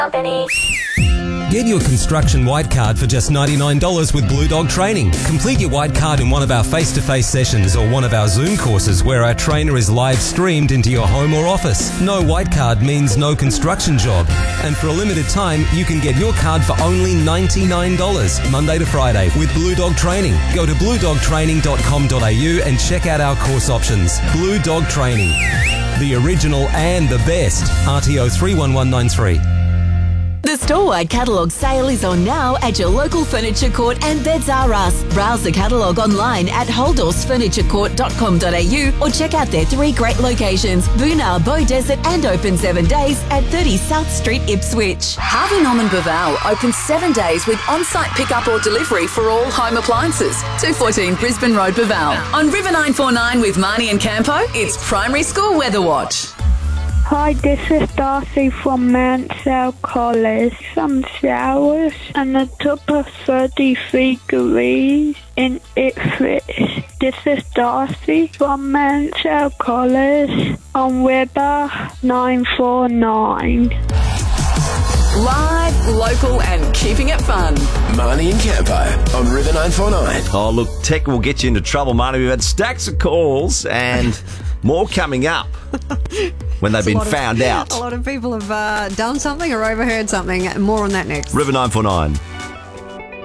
Get your construction white card for just $99 with Blue Dog Training. Complete your white card in one of our face-to-face sessions or one of our Zoom courses where our trainer is live streamed into your home or office. No white card means no construction job. And for a limited time, you can get your card for only $99, Monday to Friday, with Blue Dog Training. Go to bluedogtraining.com.au and check out our course options. Blue Dog Training. The original and the best. RTO 31193. The store-wide catalogue sale is on now at your local Furniture Court and Beds R Us. Browse the catalogue online at holdorfsfurniturecourt.com.au or check out their 3 great locations, Boonah, Beaudesert and open 7 days at 30 South Street, Ipswich. Harvey Norman Baval opens 7 days with on-site pickup or delivery for all home appliances. 214 Brisbane Road, Baval. On River 949 with Marnie and Campo, it's Primary School Weather Watch. Hi, this is Darcy from Mansell College. Some showers and a top of 33 degrees in Ipswich. This is Darcy from Mansell College on River 949. Live, local and keeping it fun. Marnie and Campo on River 949. Oh, look, tech will get you into trouble, Marnie. We've had stacks of calls and more coming up when they've been found out. A lot of people have done something or overheard something. More on that next. River 949.